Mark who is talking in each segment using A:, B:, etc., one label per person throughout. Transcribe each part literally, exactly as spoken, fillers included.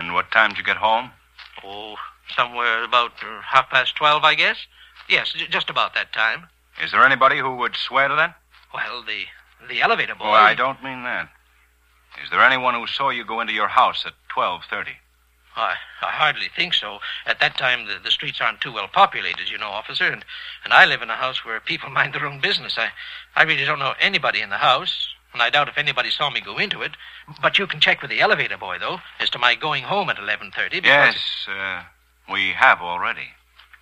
A: And what time did you get home?
B: Oh, somewhere about uh, half past twelve, I guess. Yes, j- just about that time.
A: Is there anybody who would swear to that?
B: Well, the the elevator boy...
A: Oh, I don't mean that. Is there anyone who saw you go into your house at twelve thirty?
B: I, I hardly think so. At that time, the, the streets aren't too well populated, you know, officer, and, and I live in a house where people mind their own business. I, I really don't know anybody in the house, and I doubt if anybody saw me go into it. But you can check with the elevator boy, though, as to my going home at eleven thirty, because...
A: Yes, uh, we have already.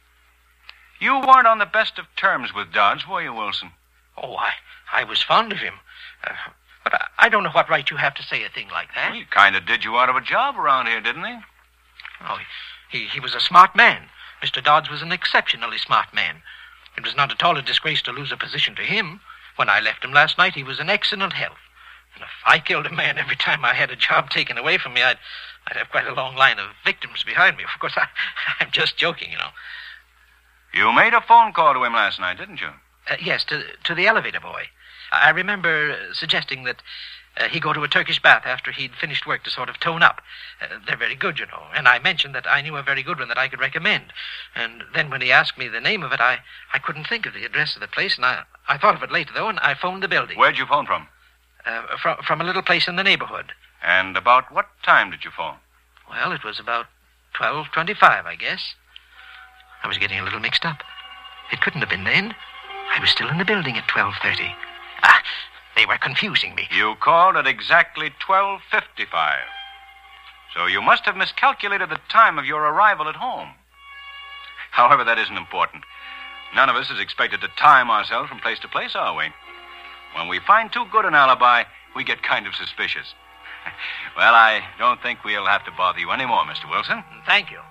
A: You weren't on the best of terms with Dodds, were you, Wilson?
B: Oh, I, I was fond of him. Uh, but I, I don't know what right you have to say a thing like that.
A: Well, he kind of did you out of a job around here, didn't he?
B: Oh, he, he was a smart man. Mister Dodds was an exceptionally smart man. It was not at all a disgrace to lose a position to him. When I left him last night, he was in excellent health. And if I killed a man every time I had a job taken away from me, I'd, I'd have quite a long line of victims behind me. Of course, I, I'm just joking, you know.
A: You made a phone call to him last night, didn't you?
B: Uh, yes, to, to the elevator boy. I remember uh, suggesting that uh, he go to a Turkish bath after he'd finished work to sort of tone up. Uh, they're very good, you know. And I mentioned that I knew a very good one that I could recommend. And then when he asked me the name of it, I, I couldn't think of the address of the place, and I, I thought of it later, though, and I phoned the building.
A: Where'd you phone from?
B: Uh, from, from a little place in the neighborhood.
A: And about what time did you phone?
B: Well, it was about twelve twenty-five, I guess. I was getting a little mixed up. It couldn't have been then. I was still in the building at twelve thirty. Ah, they were confusing me.
A: You called at exactly twelve fifty-five. So you must have miscalculated the time of your arrival at home. However, that isn't important. None of us is expected to time ourselves from place to place, are we? When we find too good an alibi, we get kind of suspicious. Well, I don't think we'll have to bother you anymore, Mister Wilson.
B: Thank you.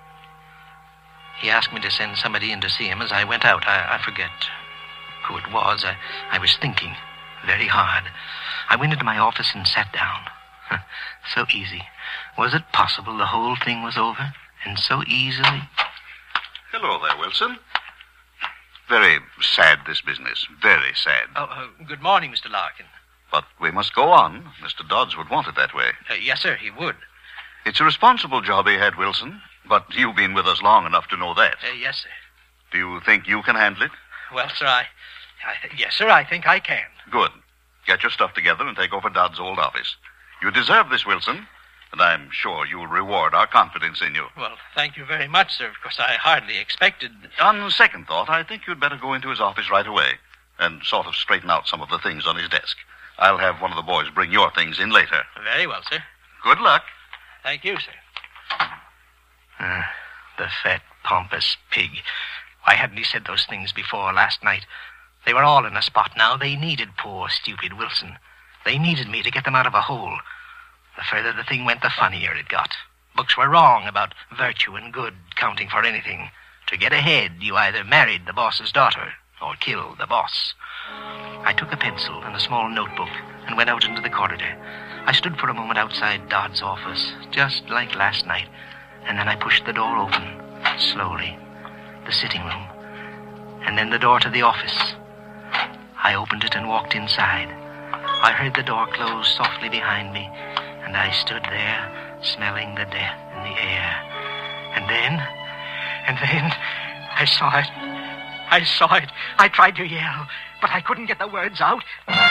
B: He asked me to send somebody in to see him as I went out. I, I forget who it was. I, I was thinking very hard. I went into my office and sat down. So easy. Was it possible the whole thing was over? And so easily?
C: Hello there, Wilson. Very sad, this business. Very sad.
B: Oh, uh, good morning, Mister Larkin.
C: But we must go on. Mister Dodds would want it that way.
B: Uh, yes, sir, he would.
C: It's a responsible job he had, Wilson. But you've been with us long enough to know that.
B: Uh, yes, sir.
C: Do you think you can handle it?
B: Well, sir, I... I yes, sir, I think I can.
C: Good. Get your stuff together and take over Dodd's old office. You deserve this, Wilson. And I'm sure you'll reward our confidence in you.
B: Well, thank you very much, sir, because I hardly expected...
C: On second thought, I think you'd better go into his office right away and sort of straighten out some of the things on his desk. I'll have one of the boys bring your things in later.
B: Very well, sir.
C: Good luck.
B: Thank you, sir. Uh, the fat, pompous pig. Why hadn't he said those things before last night? They were all in a spot now. They needed poor, stupid Wilson. They needed me to get them out of a hole. The further the thing went, the funnier it got. Books were wrong about virtue and good counting for anything. To get ahead, you either married the boss's daughter or killed the boss. I took a pencil and a small notebook and went out into the corridor. I stood for a moment outside Dodd's office, just like last night, and then I pushed the door open, slowly. The sitting room, and then the door to the office. I opened it and walked inside. I heard the door close softly behind me, and I stood there, smelling the death in the air. And then, and then, I saw it. I saw it. I tried to yell, but I couldn't get the words out.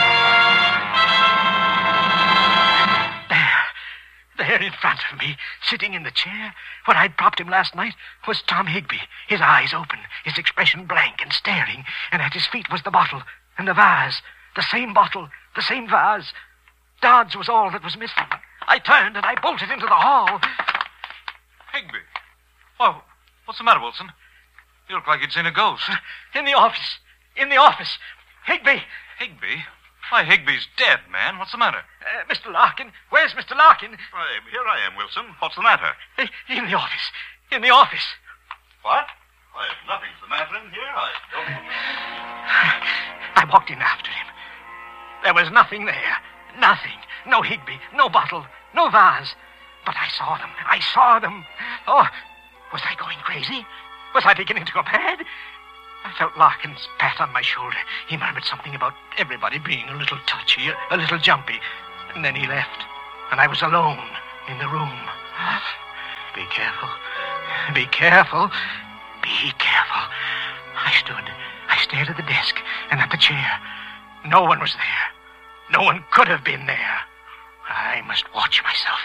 B: There, there in front of me, sitting in the chair, where I'd propped him last night, was Tom Higby, his eyes open, his expression blank and staring, and at his feet was the bottle and the vase, the same bottle, the same vase. Dodds was all that was missing. I turned and I bolted into the hall.
A: Higby. Oh, what's the matter, Wilson? You look like you'd seen a ghost.
B: In the office. In the office. Higby.
A: Higby? Why, Higby's dead, man. What's the matter?
B: Uh, Mister Larkin. Where's Mister Larkin?
C: Why, here I am, Wilson. What's the matter?
B: Uh, in the office. In the office.
C: What? Why, nothing's the matter in here. I don't...
B: I walked in after him. There was nothing there. Nothing. No Higby. No bottle. No vase. But I saw them. I saw them. Oh, was I going crazy? Was I beginning to go mad? I felt Larkin's pat on my shoulder. He murmured something about everybody being a little touchy, a, a little jumpy. And then he left. And I was alone in the room. Be careful. Be careful. Be careful. I stood. I stared at the desk and at the chair. No one was there. No one could have been there. I must watch myself.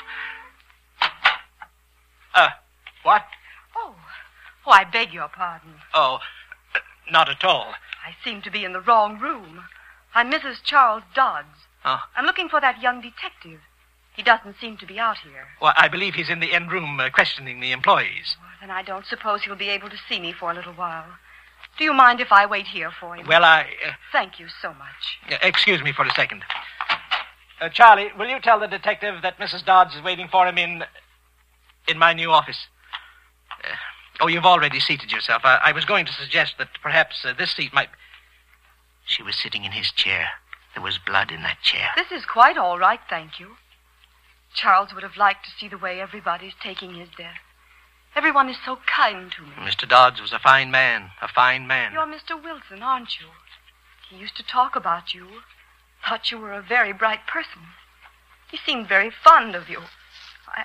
B: Uh, what?
D: Oh. Oh, I beg your pardon.
B: Oh, uh, not at all.
D: I seem to be in the wrong room. I'm Missus Charles Dodds.
B: Oh.
D: I'm looking for that young detective. He doesn't seem to be out here.
B: Well, I believe he's in the end room uh, questioning the employees.
D: Well, then I don't suppose he'll be able to see me for a little while. Do you mind if I wait here for him?
B: Well, I... Uh,
D: Thank you so much.
B: uh, excuse me for a second. Uh, Charlie, will you tell the detective that Missus Dodds is waiting for him in... in my new office? Uh, oh, you've already seated yourself. I, I was going to suggest that perhaps uh, this seat might... She was sitting in his chair. There was blood in that chair.
D: This is quite all right, thank you. Charles would have liked to see the way everybody's taking his death. Everyone is so kind to me.
B: Mister Dodds was a fine man, a fine man.
D: You're Mister Wilson, aren't you? He used to talk about you. Thought you were a very bright person. He seemed very fond of you. I,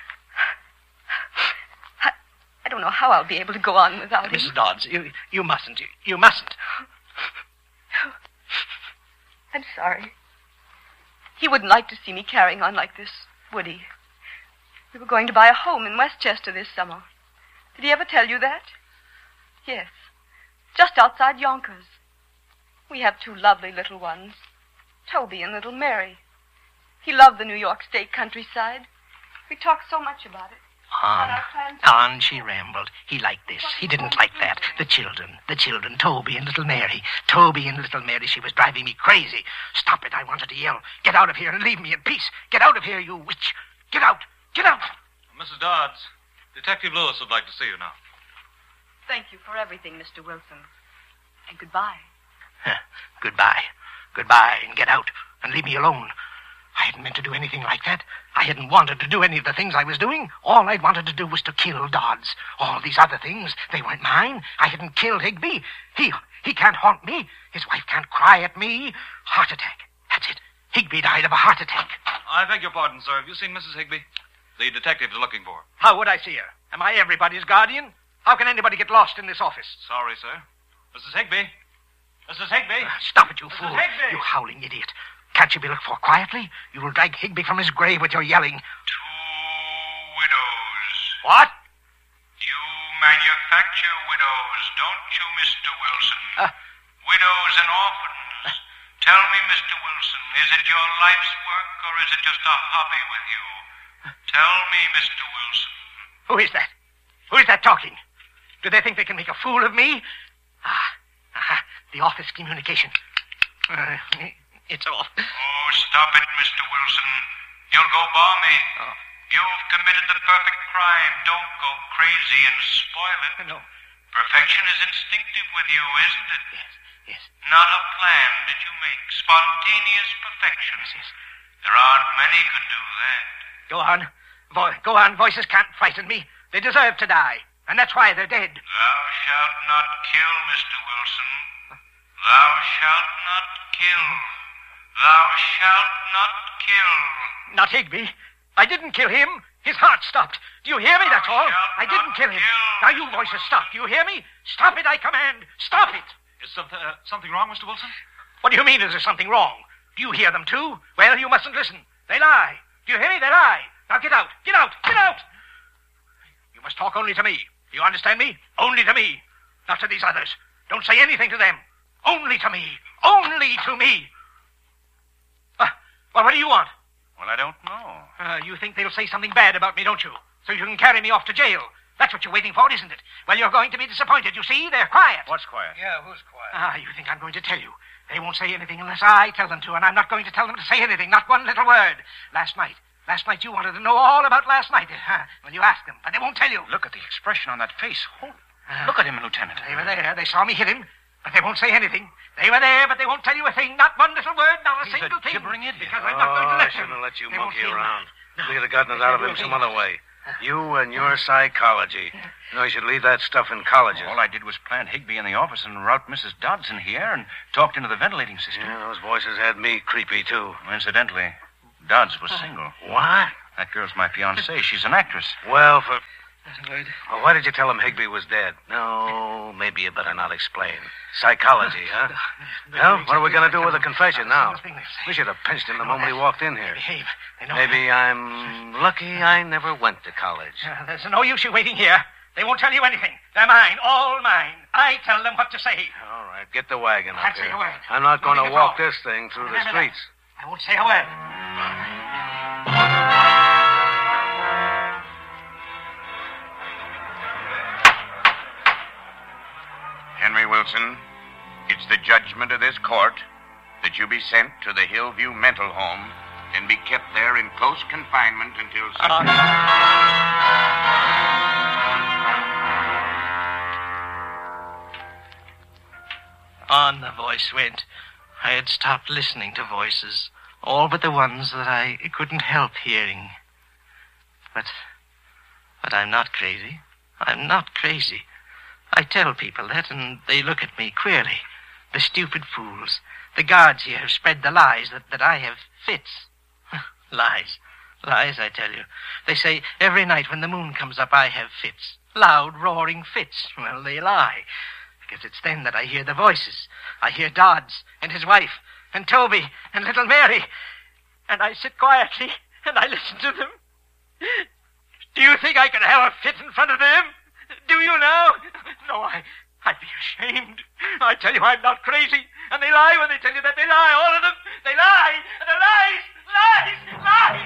D: I, I don't know how I'll be able to go on without him.
B: Missus Dodds, you, you mustn't. You, you mustn't.
D: I'm sorry. He wouldn't like to see me carrying on like this, would he? We were going to buy a home in Westchester this summer. Did he ever tell you that? Yes. Just outside Yonkers. We have two lovely little ones, Toby and little Mary. He loved the New York State countryside. We talked so much about it.
B: On, on she rambled. He liked this. He didn't like that. The children, the children, Toby and little Mary. Toby and little Mary, she was driving me crazy. Stop it, I wanted to yell. Get out of here and leave me in peace. Get out of here, you witch. Get out, get out.
E: Missus Dodds, Detective Lewis would like to see you now.
D: Thank you for everything, Mister Wilson. And goodbye.
B: Huh. Goodbye. Goodbye, and get out, and leave me alone. I hadn't meant to do anything like that. I hadn't wanted to do any of the things I was doing. All I'd wanted to do was to kill Dodds. All these other things, they weren't mine. I hadn't killed Higby. He, he can't haunt me. His wife can't cry at me. Heart attack. That's it. Higby died of a heart attack.
E: I beg your pardon, sir. Have you seen Missus Higby? The detectives are looking for her.
B: How would I see her? Am I everybody's guardian? How can anybody get lost in this office?
E: Sorry, sir. Missus Higby? Missus Higby?
B: Uh, stop it, you
E: Missus
B: fool.
E: Higby!
B: You howling idiot. Can't you be looked for quietly? You will drag Higby from his grave with your yelling.
F: Two widows.
B: What?
F: You manufacture widows, don't you, Mister Wilson?
B: Uh,
F: widows and orphans. Tell me, Mister Wilson, is it your life's work or is it just a hobby with you? Tell me, Mister Wilson.
B: Who is that? Who is that talking? Do they think they can make a fool of me? Ah, aha, the office communication. Uh, it's off.
F: Oh, stop it, Mister Wilson. You'll go balmy.
B: Oh.
F: You've committed the perfect crime. Don't go crazy and spoil it.
B: No.
F: Perfection is instinctive with you, isn't it?
B: Yes, yes.
F: Not a plan did you make. Spontaneous perfection.
B: Yes, yes.
F: There aren't many could do that.
B: Go on. Vo- go on. Voices can't frighten me. They deserve to die. And that's why they're dead.
F: Thou shalt not kill, Mister Wilson. Thou shalt not kill. Thou shalt not kill.
B: Not Higby. I didn't kill him. His heart stopped. Do you hear me? That's all. I didn't kill him. Now you voices stop. Do you hear me? Stop it, I command. Stop it.
E: Is something, uh, something wrong, Mister Wilson?
B: What do you mean, is there something wrong? Do you hear them, too? Well, you mustn't listen. They lie. Do you hear me? They lie. Now get out. Get out. Get out. You must talk only to me. Do you understand me? Only to me. Not to these others. Don't say anything to them. Only to me. Only to me. Uh, well, what do you want?
A: Well, I don't know.
B: Uh, you think they'll say something bad about me, don't you? So you can carry me off to jail. That's what you're waiting for, isn't it? Well, you're going to be disappointed. You see, they're quiet.
A: What's quiet?
E: Yeah, who's quiet?
B: Ah, you think I'm going to tell you. They won't say anything unless I tell them to, and I'm not going to tell them to say anything, not one little word. Last night. Last night you wanted to know all about last night. Uh, well, you asked them, but they won't tell you.
A: Look at the expression on that face. Oh,
B: Uh,
A: look at him, Lieutenant.
B: They were there. They saw me hit him, but they won't say anything. They were there, but they won't tell you a thing. Not one little word, not a
A: He's a
B: single thing.
A: gibbering idiot.
B: Because I'm not going to
G: Oh,
B: let
G: I shouldn't
B: them.
G: have let you
B: They won't
G: monkey
B: see him.
G: around.
B: No.
G: We could have gotten it out of him some other way. You and your psychology. You know, you should leave that stuff in colleges.
A: All I did was plant Higby in the office and route Missus Dodds in here and talked into the ventilating system.
G: Yeah, those voices had me creepy, too.
A: Incidentally, Dodds was single.
G: What?
A: That girl's my fiancée. She's an actress.
G: Well, for...
D: Not a word.
G: Well, why did you tell him Higby was dead? No, maybe you better not explain. Psychology, huh? Well, what are we going to do with the confession now? We should have pinched him the moment he walked in here.
B: Behave. They know.
G: Maybe I'm lucky I never went to college.
B: Uh, there's no use you waiting here. They won't tell you anything. They're mine, all mine. I tell them what to say.
G: All right, get the wagon up
B: Can't
G: here.
B: say a word.
G: I'm not going to
B: Nothing at
G: walk
B: all.
G: this thing through the
B: Remember
G: streets.
B: that. I won't say a word.
H: Henry Wilson, it's the judgment of this court that you be sent to the Hillview Mental Home and be kept there in close confinement until such...
B: On the voice went. I had stopped listening to voices, all but the ones that I couldn't help hearing. But, but I'm not crazy. I'm not crazy. I tell people that, and they look at me queerly. The stupid fools. The guards here have spread the lies that, that I have fits. Lies. Lies, I tell you. They say every night when the moon comes up, I have fits. Loud, roaring fits. Well, they lie. Because it's then that I hear the voices. I hear Dodds and his wife and Toby and little Mary. And I sit quietly and I listen to them. Do you think I can have a fit in front of them? Do you now? No, I, I'd be ashamed. I tell you I'm not crazy. And they lie when they tell you that they lie, all of them. They lie. And the lies, lies, lies.